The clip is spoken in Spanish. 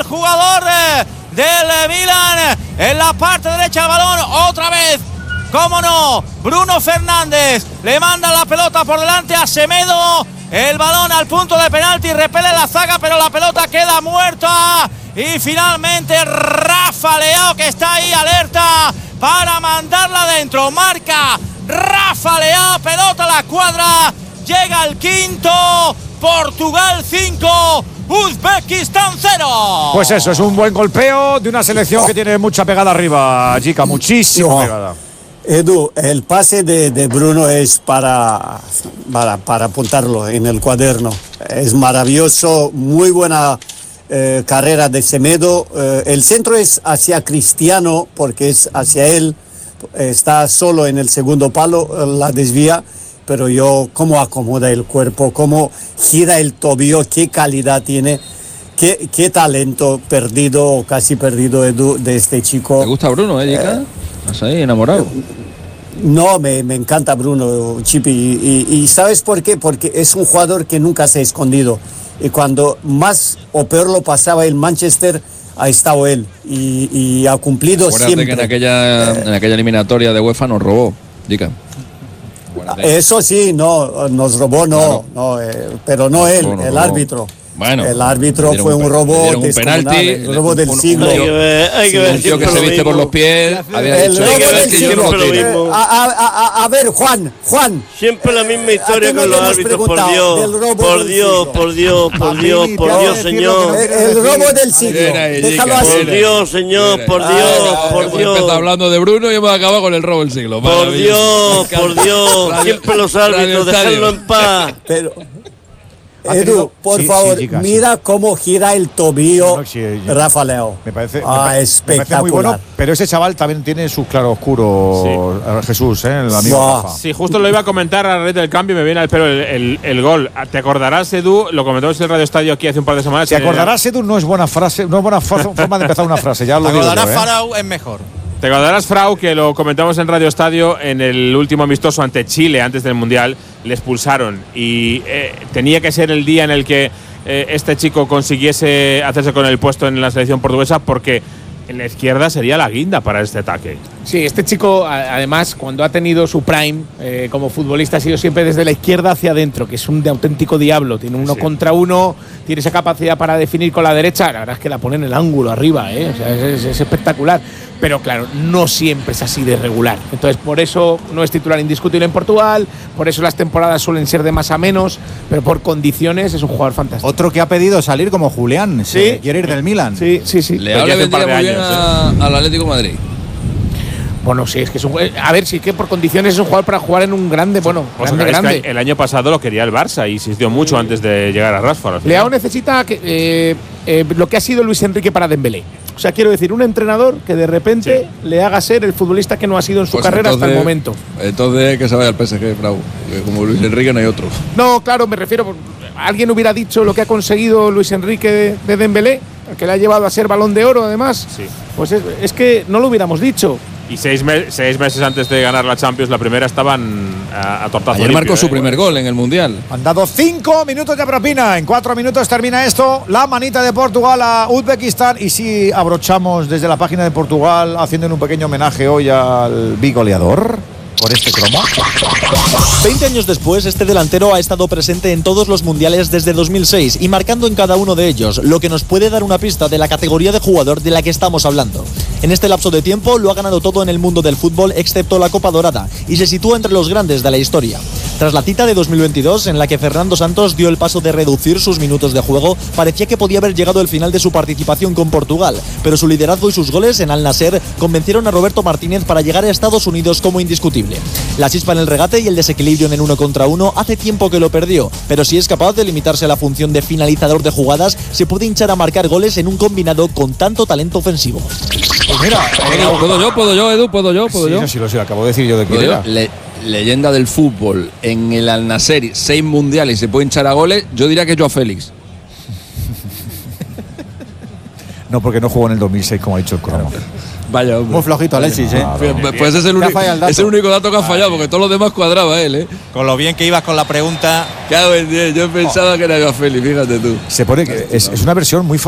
jugador del Milan. En la parte derecha del balón, otra vez. ¡Cómo no! Bruno Fernández le manda la pelota por delante a Semedo. El balón al punto de penalti, repele la zaga, pero la pelota queda muerta. Y finalmente Rafa Leao, que está ahí alerta para mandarla adentro. Marca Rafa Leao, pelota a la cuadra. Llega el quinto. Portugal 5, Uzbekistán 0. Pues eso, es un buen golpeo de una selección que tiene mucha pegada arriba, chica, muchísima pegada. Edu, el pase de Bruno es para apuntarlo en el cuaderno. Es maravilloso, muy buena carrera de Semedo. El centro es hacia Cristiano, porque es hacia él. Está solo en el segundo palo, la desvía. Pero cómo acomoda el cuerpo, cómo gira el tobillo, qué calidad tiene. Qué talento perdido o casi perdido, Edu, de este chico. ¿Te gusta Bruno, Jica? ¿Estás ahí enamorado? No, me encanta Bruno, Chipi. Y ¿sabes por qué? Porque es un jugador que nunca se ha escondido. Y cuando más o peor lo pasaba el Manchester, ha estado él. Y ha cumplido siempre. Que en aquella eliminatoria de UEFA nos robó, Jica. Eso sí, no, nos robó, no, claro. Pero no él, el árbitro. Bueno, el árbitro fue un robo descomunal, el robo del siglo. Hay que ver, un tío que se viste por los pies. El robo del siglo. A ver, Juan. Siempre la misma historia con los árbitros, por Dios, señor. El robo del siglo. Déjalo así. Por Dios, señor, por Dios. Está hablando de Bruno y hemos acabado con el robo del siglo. Por Dios, siempre los árbitros, dejadlo en paz. Pero Edu, por favor, mira cómo gira el tobillo Rafa Leao. Me parece espectacular. Muy bueno, pero ese chaval también tiene sus claroscuros, Jesús, el amigo Rafa. Sí, justo lo iba a comentar a la red del cambio, me viene al pelo el gol. ¿Te acordarás, Edu? Lo comentamos en el Radio Estadio aquí hace un par de semanas. ¿Te acordarás, Edu? No es buena frase, no es buena forma de empezar una frase, ya lo digo. Te acordarás, Farao, es mejor. Te acordarás, Frau, que lo comentamos en Radio Estadio en el último amistoso ante Chile antes del Mundial. Le expulsaron y tenía que ser el día en el que este chico consiguiese hacerse con el puesto en la selección portuguesa, porque en la izquierda sería la guinda para este ataque. Sí, este chico, además, cuando ha tenido su prime como futbolista, ha sido siempre desde la izquierda hacia adentro, que es un auténtico diablo. Tiene uno contra uno, tiene esa capacidad para definir con la derecha. La verdad es que la pone en el ángulo arriba, o sea, es espectacular. Pero claro, no siempre es así de regular. Entonces, por eso no es titular indiscutible en Portugal, por eso las temporadas suelen ser de más a menos, pero por condiciones es un jugador fantástico. Otro que ha pedido salir como Julián, quiere ir del Milan. Sí. Leao le vendría muy bien al Atlético de Madrid. Bueno, sí, es que es un, a ver, sí que por condiciones es un jugador para jugar en un grande, grande. El año pasado lo quería el Barça y insistió mucho antes de llegar a Rashford. Leao necesita lo que ha sido Luis Enrique para Dembélé. O sea, quiero decir, un entrenador que de repente le haga ser el futbolista que no ha sido en su carrera hasta el momento. Entonces que se vaya al PSG, Frau. Como Luis Enrique no hay otro. No, claro, me refiero. ¿Alguien hubiera dicho lo que ha conseguido Luis Enrique de Dembélé? Que le ha llevado a ser Balón de Oro, además. Sí. Pues es que no lo hubiéramos dicho. Y 6 meses antes de ganar la Champions, la primera, estaban a tortazo. Ayer marcó su primer gol en el Mundial. Han dado 5 minutos de propina. En 4 minutos termina esto. La manita de Portugal a Uzbekistán. Y si abrochamos desde la página de Portugal, haciéndole un pequeño homenaje hoy al bigoleador por este cromo. 20 años después, este delantero ha estado presente en todos los mundiales desde 2006 y marcando en cada uno de ellos, lo que nos puede dar una pista de la categoría de jugador de la que estamos hablando. En este lapso de tiempo lo ha ganado todo en el mundo del fútbol excepto la Copa Dorada y se sitúa entre los grandes de la historia. Tras la cita de 2022, en la que Fernando Santos dio el paso de reducir sus minutos de juego, parecía que podía haber llegado el final de su participación con Portugal, pero su liderazgo y sus goles en Al Nassr convencieron a Roberto Martínez para llegar a Estados Unidos como indiscutible. La chispa en el regate y el desequilibrio en el 1 contra 1 hace tiempo que lo perdió, pero si es capaz de limitarse a la función de finalizador de jugadas, se puede hinchar a marcar goles en un combinado con tanto talento ofensivo. Pues mira, ¿Puedo yo, Edu? ¿Puedo yo? Sí, lo acabo de decir yo de quién era. Leyenda del fútbol en el Al Nassr, 6 mundiales y se puede hinchar a goles, yo diría que Joao Félix. No, porque no jugó en el 2006, como ha dicho el cromo. Vaya, hombre. Muy flojito Alexis, Pues es el único dato que ha fallado, porque todos los demás cuadraba él, Con lo bien que ibas con la pregunta. Yo pensaba que era Joao Félix, fíjate tú. Se pone que es una versión muy